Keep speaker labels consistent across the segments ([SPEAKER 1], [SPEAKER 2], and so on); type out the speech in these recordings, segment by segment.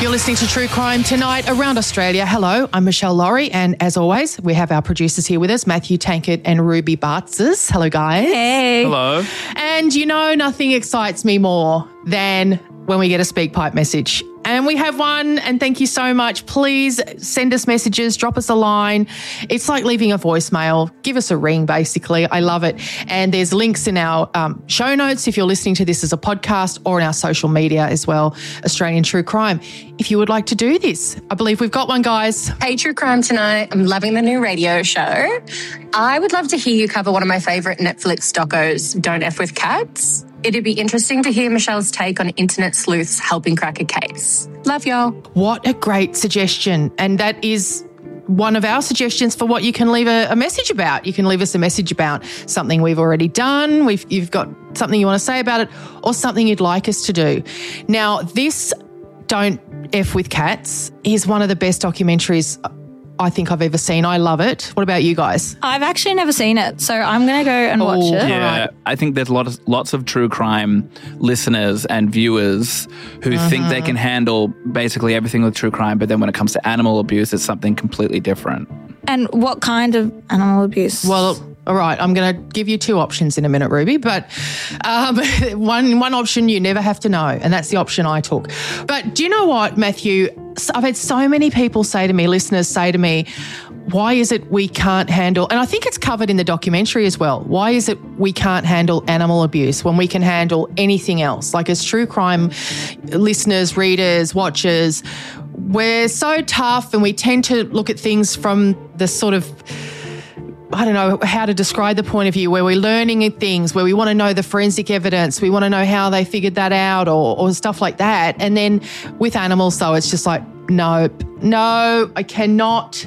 [SPEAKER 1] You're listening to True Crime Tonight around Australia. Hello, I'm Michelle Laurie, and as always, we have our producers here with us, Matthew Tankett and Ruby Bartzes. Hello, guys.
[SPEAKER 2] Hey.
[SPEAKER 3] Hello.
[SPEAKER 1] And you know, nothing excites me more than when we get a SpeakPipe message. And we have one, and thank you so much. Please send us messages, drop us a line. It's like leaving a voicemail. Give us a ring, basically. I love it. And there's links in our show notes if you're listening to this as a podcast, or in our social media as well, Australian True Crime. If you would like to do this, I believe we've got one, guys.
[SPEAKER 4] Hey, True Crime Tonight. I'm loving the new radio show. I would love to hear you cover one of my favourite Netflix docos, Don't F With Cats. It'd be interesting to hear Michelle's take on internet sleuths helping crack a case. Love y'all. What
[SPEAKER 1] a great suggestion. And that is one of our suggestions for what you can leave a message about. You can leave us a message about something we've already done. You've got something you want to say about it, or something you'd like us to do. Now, this Don't F With Cats is one of the best documentaries I think I've ever seen. I love it. What about you guys?
[SPEAKER 2] I've actually never seen it, so I'm going to go and watch it.
[SPEAKER 3] Yeah,
[SPEAKER 1] right.
[SPEAKER 3] I think there's lots of true crime listeners and viewers who think they can handle basically everything with true crime, but then when it comes to animal abuse, it's something completely different.
[SPEAKER 2] And what kind of animal abuse?
[SPEAKER 1] Well, all right, I'm going to give you two options in a minute, Ruby, but one option you never have to know, and that's the option I took. But do you know what, Matthew? I've had so many people say to me, listeners say to me, why is it we can't handle, and I think it's covered in the documentary as well, why is it we can't handle animal abuse when we can handle anything else? Like, as true crime listeners, readers, watchers, we're so tough and we tend to look at things from the sort of, I don't know how to describe the point of view, where we're learning things, where we want to know the forensic evidence, we want to know how they figured that out, or stuff like that. And then with animals, though, it's just like, no, I cannot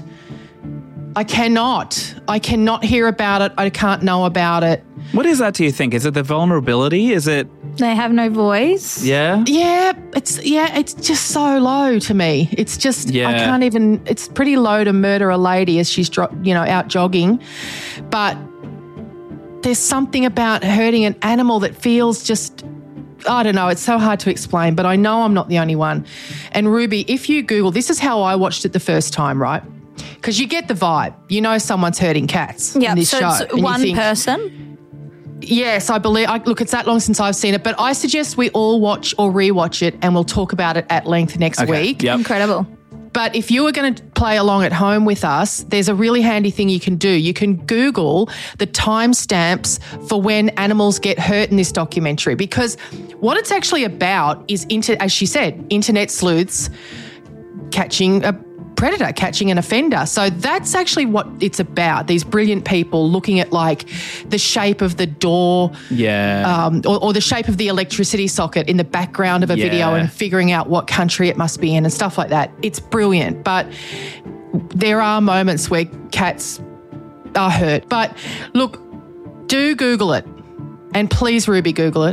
[SPEAKER 1] hear about it. I can't know about it.
[SPEAKER 3] What is that, do you think? Is it the vulnerability? Is it...
[SPEAKER 2] They have no voice?
[SPEAKER 3] Yeah?
[SPEAKER 1] Yeah, it's just so low to me. It's just, I can't even, it's pretty low to murder a lady as she's, out jogging. But there's something about hurting an animal that feels just, I don't know, it's so hard to explain, but I know I'm not the only one. And Ruby, if you Google, this is how I watched it the first time, right? Because you get the vibe. You know someone's hurting cats in this show.
[SPEAKER 2] So it's one person?
[SPEAKER 1] Yes, I believe. Look, it's that long since I've seen it, but I suggest we all watch or rewatch it, and we'll talk about it at length next week.
[SPEAKER 3] Yep.
[SPEAKER 2] Incredible.
[SPEAKER 1] But if you were going to play along at home with us, there's a really handy thing you can do. You can Google the timestamps for when animals get hurt in this documentary, because what it's actually about is, as she said, internet sleuths catching a predator, catching an offender. So that's actually what it's about. These brilliant people looking at, like, the shape of the door, or the shape of the electricity socket in the background of a video, and figuring out what country it must be in and stuff like that. It's brilliant. But there are moments where cats are hurt. But look, do Google it. And please, Ruby, Google it.